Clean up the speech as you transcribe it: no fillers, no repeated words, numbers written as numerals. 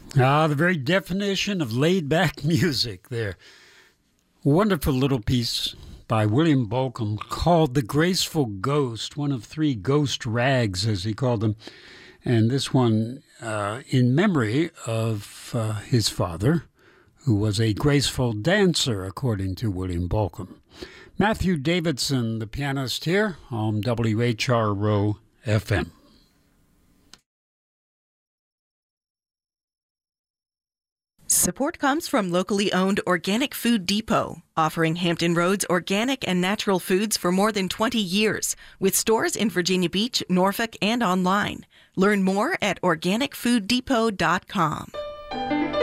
The very definition of laid-back music there. Wonderful little piece by William Bolcom called The Graceful Ghost, one of three ghost rags, as he called them. And this one in memory of his father, who was a graceful dancer, according to William Bolcom. Matthew Davidson, the pianist here on WHRO FM. Support comes from locally owned Organic Food Depot, offering Hampton Roads organic and natural foods for more than 20 years, with stores in Virginia Beach, Norfolk, and online. Learn more at organicfooddepot.com.